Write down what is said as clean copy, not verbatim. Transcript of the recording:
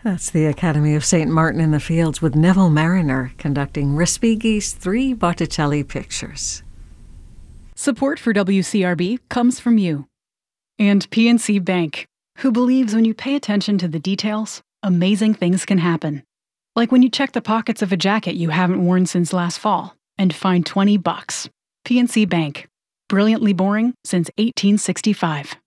That's the Academy of St. Martin in the Fields with Neville Mariner conducting Respighi's 3 Botticelli pictures. Support for WCRB comes from you. And PNC Bank, who believes when you pay attention to the details, amazing things can happen. Like when you check the pockets of a jacket you haven't worn since last fall and find $20. PNC Bank. Brilliantly boring since 1865.